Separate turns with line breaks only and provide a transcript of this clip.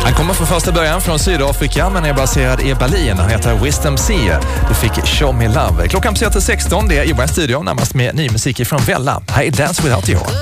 Han kommer från första början från Sydafrika men är baserad i Berlin. Han heter Wisdom C. Du fick Show Me Love. Klockan passerar till 16. Det är Johan Studio närmast med ny musik från Vella. Här är Dance Without You.